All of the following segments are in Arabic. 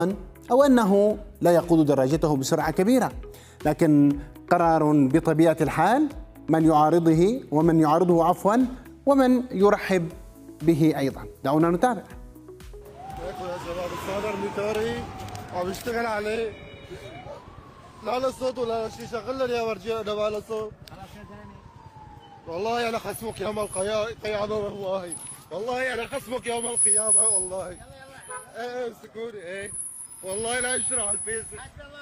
أو أنه لا يقود دراجته بسرعة كبيرة، لكن قرار بطبيعة الحال من يعارضه ومن يرحب به أيضا. دعونا نتابع. يا شباب الصادر ميتوري عم يشتغل عليه، لا له صوت ولا شيء. شغل لي يا ورجال انا ما له صوت. والله انا خصمك يوم القيامه، والله انا خصمك يوم القيامه والله. ايه امسكوني ايه والله لا يشرح على الفيسبوك.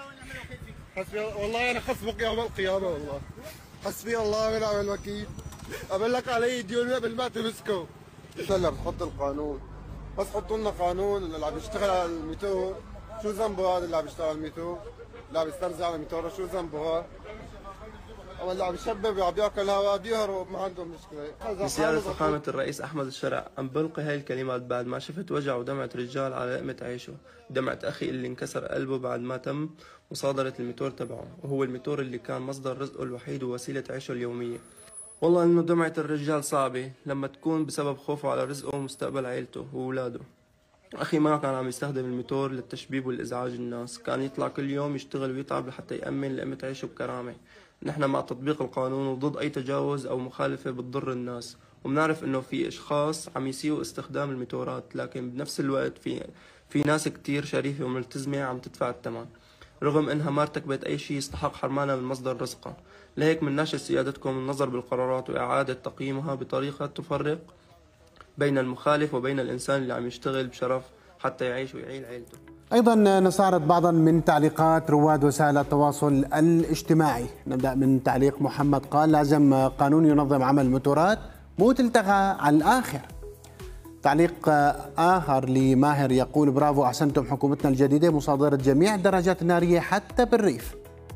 حسبي الله والله انا خصمك يوم القيامه والله. حسبي الله ونعم الوكيل. اقول لك علي ديون قبل ما تمسكوا. هلا بتحط القانون، بس حطوا لنا قانون اللي عم يشتغل على الميتور شو ذنبه. هذا اللي عم يشتغل على الميتور، اللي عم يسترزع على الميتور شو ذنبه هذا؟ اما اللي عم يشبب وعم ياكل هواء بيهرب ما عندهم مشكله. بسيادة فخامة الرئيس أحمد الشرع عم بلقي هاي الكلمات بعد ما شفت وجع ودمعة رجال على لقمة عيشه، دمعة أخي اللي انكسر قلبه بعد ما تم مصادرة الميتور تبعه، وهو الميتور اللي كان مصدر رزقه الوحيد ووسيلة عيشه اليومية. والله إنه دمعة الرجال صعبة لما تكون بسبب خوفه على رزقه ومستقبل عيلته وأولاده. أخي ما كان عم يستخدم الميتور للتشبيب والإزعاج الناس، كان يطلع كل يوم يشتغل ويتعب لحتى يأمن لقمة عيشه بكرامة. نحن مع تطبيق القانون وضد أي تجاوز أو مخالفة بتضر الناس، وبنعرف إنه في أشخاص عم يسيئوا استخدام الميتورات، لكن بنفس الوقت في ناس كتير شريفة وملتزمة عم تدفع الثمن رغم إنها ما ارتكبت أي شيء يستحق حرمانها من مصدر رزقها. لهيك منناشد سيادتكم النظر بالقرارات وإعادة تقييمها بطريقة تفرق بين المخالف وبين الإنسان اللي عم يشتغل بشرف حتى يعيش ويعيل عيلته. أيضا نستعرض بعضا من تعليقات رواد وسائل التواصل الاجتماعي. نبدأ من تعليق محمد قال: لازم قانون ينظم عمل الموتورات، مو تلتغى على الآخر. تعليق آخر لماهر يقول: برافو أحسنتم حكومتنا الجديدة مصادرة جميع الدراجات النارية حتى بالريف.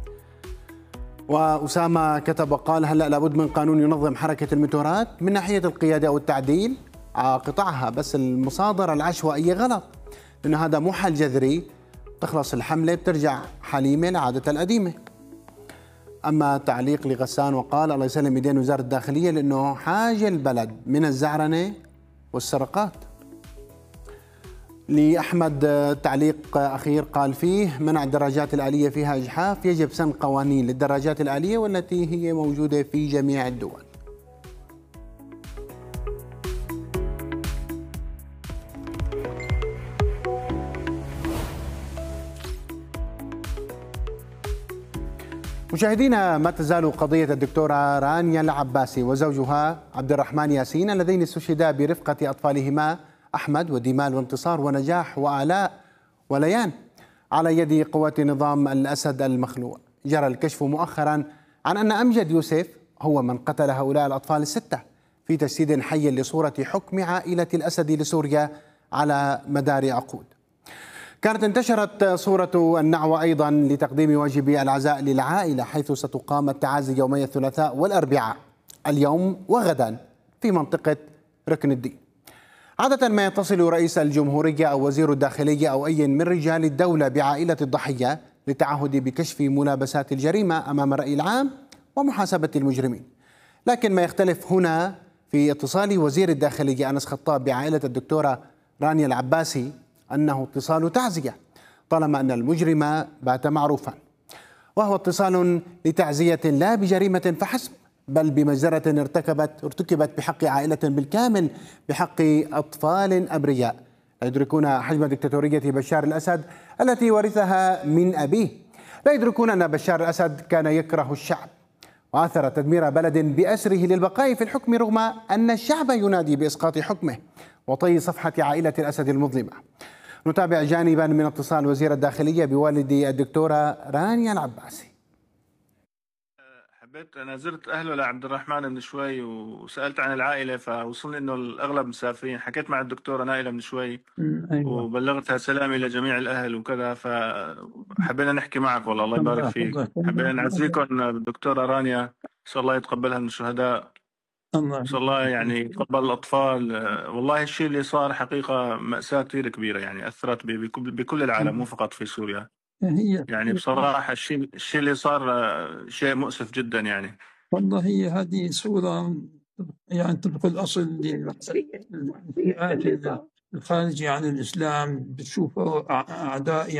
وأسامة كتب وقال: هلأ لابد من قانون ينظم حركة الموتورات من ناحية القيادة والتعديل قطعها، بس المصادرة العشوائية غلط، لأنه هذا مو حل جذري. تخلص الحملة بترجع حليمة لعادتها القديمة. أما تعليق لغسان وقال: الله يسلم يدين وزارة الداخلية لأنه حاجة البلد من الزعرنة والسرقات. لأحمد تعليق أخير قال فيه: منع الدراجات الآلية فيها إجحاف، يجب سن قوانين للدراجات الآلية والتي هي موجودة في جميع الدول. مشاهدينا، ما تزال قضية الدكتورة رانيا العباسي وزوجها عبد الرحمن ياسين اللذين استشهدا برفقة أطفالهما أحمد وديمال وانتصار ونجاح وآلاء وليان على يد قوات نظام الأسد المخلوع. جرى الكشف مؤخرا عن أن أمجد يوسف هو من قتل هؤلاء الأطفال الستة في تجسيد حي لصورة حكم عائلة الأسد لسوريا على مدار عقود. كانت انتشرت صورة النعوة أيضا لتقديم واجب العزاء للعائلة، حيث ستقام التعازي يومي الثلاثاء والأربعاء اليوم وغدا في منطقة ركن الدين. عادة ما يتصل رئيس الجمهورية أو وزير الداخلية أو أي من رجال الدولة بعائلة الضحية للتعهد بكشف ملابسات الجريمة أمام الرأي العام ومحاسبة المجرمين. لكن ما يختلف هنا في اتصال وزير الداخلية أنس خطاب بعائلة الدكتورة رانيا العباسي أنه اتصال تعزية، طالما أن المجرم بات معروفا، وهو اتصال لتعزية لا بجريمة فحسب، بل بمجزرة ارتكبت بحق عائلة بالكامل، بحق أطفال أبرياء لا يدركون حجم دكتاتورية بشار الأسد التي ورثها من أبيه. لا يدركون أن بشار الأسد كان يكره الشعب وآثر تدمير بلد بأسره للبقاء في الحكم، رغم أن الشعب ينادي بإسقاط حكمه وطي صفحة عائلة الأسد المظلمة. نتابع جانبا من اتصال وزير الداخلية بوالد الدكتورة رانيا العباسي. أنا زرت أهله لعبد الرحمن من شوي وسألت عن العائلة، فوصلني إنه الأغلب مسافرين. حكيت مع الدكتورة نائلة من شوي أيوة. وبلغتها سلامي لجميع الأهل وكذا، فحبينا نحكي معك. والله الله يبارك فيك. حبينا نعزيكم بالدكتورة رانيا، إن شاء الله يتقبلها من الشهداء، إن شاء الله يعني يتقبل الأطفال. والله الشيء اللي صار حقيقة مأساة كثير كبيرة، يعني أثرت بكل العالم مو فقط في سوريا. يعني بصراحة الشيء اللي صار شيء مؤسف جدا يعني. والله هي هذه صورة يعني طبق الأصل للفئات الخارجة عن الإسلام، بتشوفه أعداء